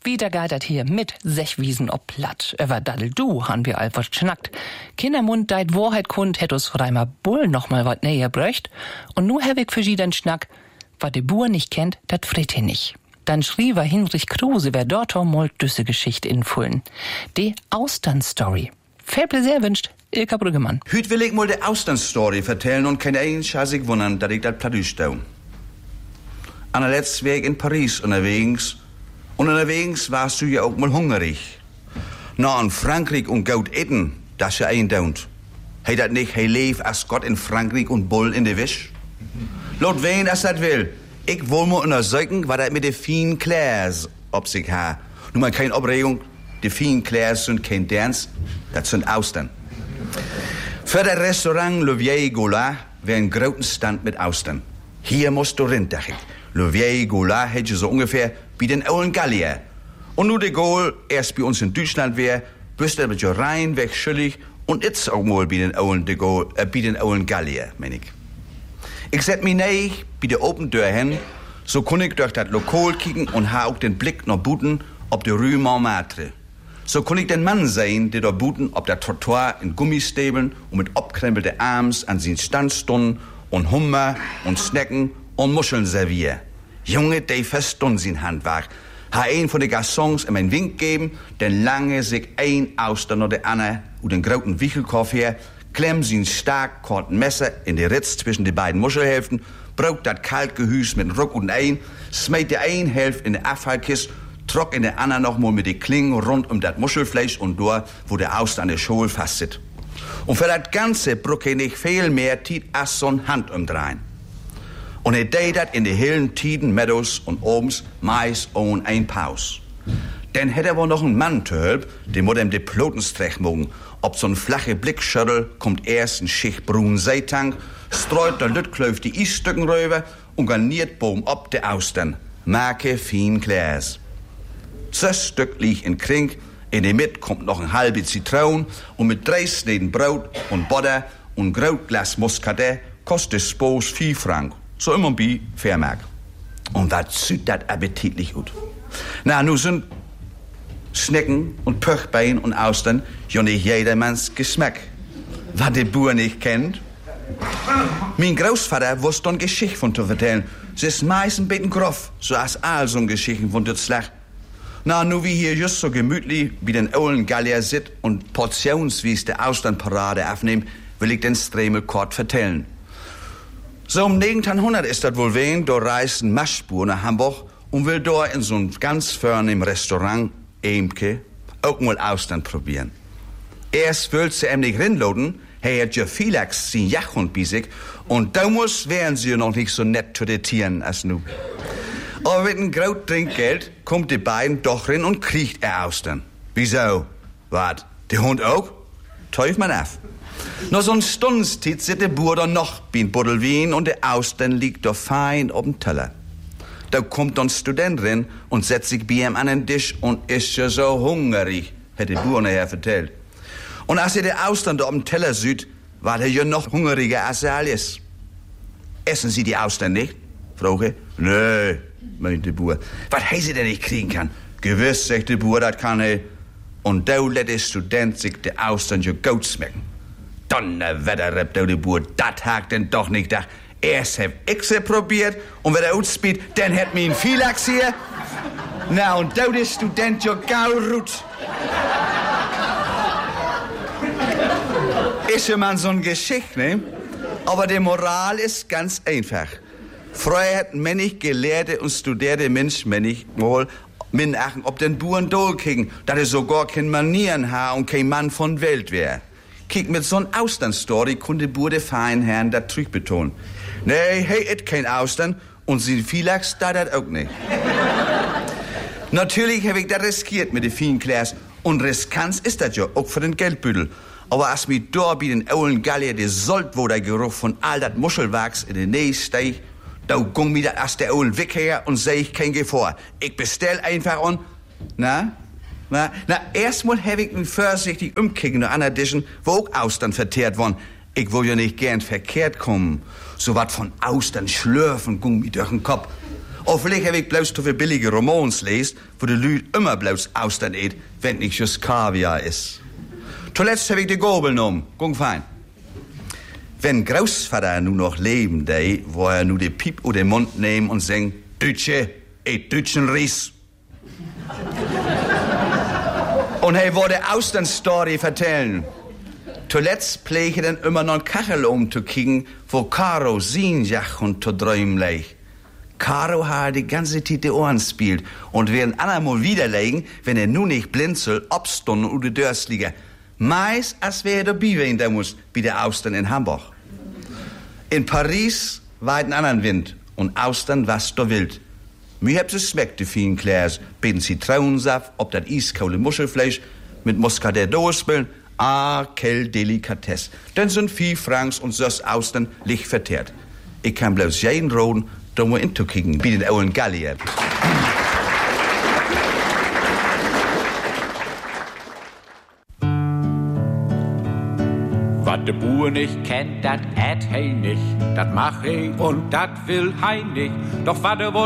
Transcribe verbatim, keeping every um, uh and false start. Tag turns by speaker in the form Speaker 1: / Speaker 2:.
Speaker 1: Wieder geitert hier mit Sechwiesen ob Platt. Über Daddel du han wir all was schnackt. Kindermund deit Wahrheit kund, hätt us Reimer Bull noch mal wat näher bröcht. Und nu hab ich für sie den Schnack, wat de Buhr nicht kennt, dat fritt he nicht. Dann schrie war Hinrich Kruse, wer dort mal düsse Geschichte in Fullen. De Austern-Story. Viel Pläsier wünscht Ilka Brüggemann.
Speaker 2: Hüt will ich mal de Austern-Story vertellen und kein ein sich wundern, dass ich dat platt stau. An der letzten Weg in Paris unterwegs. Und unterwegs warst du ja auch mal hungrig. Na, in Frankreich und Gaut etten, das ja ein daunt. Hey dat nicht, hey leef als Gott in Frankreich und Bull in de Wisch? Laut wen as dat will. Ich will mal untersuchen, was dat mit de fien Clairs ob sich ha. Nur mal keine Abregung, de fien Clairs sind kein Dance, das sind Austern. Für das Restaurant Le Vieil Gaulois wär ein großen Stand mit Austern. Hier musst du rein, dacht ich. Le Vieil Gaulois hätte so ungefähr wie den Ollen Gallier. Und nu de Gaulle erst bei uns in Deutschland wär, bist er mit jo rein, weg schuldig und jetzt auch mal bei den Ollen de Gaulle, äh, bei den Ollen Gallier, mein ich. Ich set mich näher bei der Open Tür hin, so kann ich durch das Lokal kicken und ha auch den Blick nach Buten ob de Rue Montmartre. So kann ich den Mann sehen, der da Buten ob der Trottoir in Gummistäbeln und mit abkrempelte Arms an sin Stand stunden und Hummer und Snacken und Muscheln servier. Junge, der verstund sin Handwerk. Ha ein von de Garçons ihm einen Wink geben, denn lange sich ein Austern oder der andere und den grauten Wichelkopf her, klemm sin stark korten Messer in de Ritz zwischen de beiden Muschelhälften, braucht dat kalt Gehüs mit Ruck und ein, smeit de ein Hälft in de Abfallkist, trock in der anderen noch mal mit de Klingen rund um dat Muschelfleisch und dort, wo der Austern an der Schol fast sit. Und für dat Ganze brucke nicht viel mehr Tiet as so'n Hand umdrehen. Und er deit dat in de hillen Tiden, Meadows und Obens mais ohn ein Paus. Denn hätt er wohl noch einen Mann töhlt, dem mod ihm de Plotenstrech mogen. Ob so'n flache Blickschüttel kommt erst ein Schicht brun Seetank, streut der Lüttkläuf die Isstücken rüber und garniert boom ob de Austern. Marke fien Clairs. Das Stück liegt in Krink, in der Mitte kommt noch ein halbe Zitron und mit drei Sneden Brot und Butter und Grautglas Muscadet kostet es bloß vier Frank. So immer wie Fairmark. Und was sieht das appetitlich gut. Na, nu sind Schnecken und Pöchbein und Austern ja nicht jedermanns Geschmack. Was der Bauer nicht kennt. Mein Großvater wusste eine Geschichte von zu erzählen. Sie ist meist ein bisschen groff, so als all so Geschichten von der Schlag. Na, nu wie hier just so gemütlich wie den Ollen Gallier sit und portionswies der Austernparade aufnehmen, will ich den Stremel kort vertellen. So um neunzehnhundert ist das wohl wen, da reist ein Maschspur nach Hamburg und will da in so ein ganz vornehm Restaurant, Eemke, auch mal Austern probieren. Erst will sie ihm nicht rinloden, er hat ja Philax, sein Jachhund bei sich, und damals wären sie ja noch nicht so nett zu den Tieren als nu. Aber mit einem graut Trinkgeld kommt die beiden doch rein und kriegt er Austern. Wieso? Wat, der Hund auch? Teuf man auf. Noch so ein Stundenstiet sitzt der Bauer da noch beim Buddel Wien und der Austern liegt da fein auf dem Teller. Da kommt dann ein Student rein und setzt sich bei ihm an den Tisch und ist ja so hungrig, hat der Bauer nachher vertellt. Und als er der Austern da auf dem Teller sieht, war er ja noch hungriger als er alles. Essen Sie die Austern nicht? Frage. Nö, meint der Bauer. Was he sie denn nicht kriegen kann? Gewiss, sagt der Bauer, das kann er. Und da lässt der Student sich die Austern ja gut schmecken. Donnerwetter, rappt der Bauer, das hakt denn doch nicht da. Erst hab ich sie probiert und wenn er ausspielt, dann hat mir ein Philax hier. Na, und da der Student ja gaurut. Ist ja mal so eine Geschichte, ne? Aber die Moral ist ganz einfach. Früher hat männig gelehrte und studierte Mensch männig wohl minachen, ob den Buren dohl kriegen, dass er sogar kein Manieren ha und kein Mann von Welt wär. Kick mit so'n Austern-Story konnte Bude fein Herrn dat Trüg betonen. Nee, hey, et kein Austern und sie Philax da dat auch nicht. Natürlich hab ich dat riskiert mit de vielen Clairs und riskant ist dat ja auch für den Geldbüttel. Aber als mir da bei den Ollen Gallier der Saltwatergeruch von all dat Muschelwachs in den Nähe steig, da gung mir dat as der Ollen weg her und seh ich kein Gefahr. Ich bestell einfach und, na? Na, na erstmal hab ich mich vorsichtig umkicken nach anderen Tischen, wo auch Austern vertehrt worden. Ich will ja nicht gern verkehrt kommen. So wat von Austern schlürfen gung mir durch den Kopf. Of vielleicht heb ich bloß zu viel billige Romans lest, wo die Leute immer bloß Austern eet, wenn nicht just Kaviar ist. Zuletzt heb ich die Gabel genommen, gung fein. Wenn Großvater nu noch leben, dei, wo er nu die Piep u den Mund nehmen und singen, Dütsche, et Dütschen Ries. Und er wollte Austern-Story vertellen. Zuletzt pflege dann immer noch ein Kachel um zu kicken, wo Caro sin Jach und zu träumen leicht. Caro hat die ganze Zeit die Ohren spielt und werden andermal widerlegen, wenn er nun nicht blinzelt, obstunden und die Dörrs liegen. Meist, als wäre der Biwein da muss, wie der Austern in Hamburg. In Paris war ein anderen Wind und Austern was da wild. Mir habt es schmeckt, die vielen Klärs, beten Zitronensaft, ob das eiskaule Muschelfleisch mit Muscador-Dospeln, ah, quelle Delikatesse. Dann sind vier Franks und das Austern licht verteert. Ich kann bloß jeden roden, da mal inzukicken, wie den Owen Gallier.
Speaker 3: Was de Bauer nicht kennt, dat ät hei nicht. Dat mach ich und dat will hei nicht. Doch wat de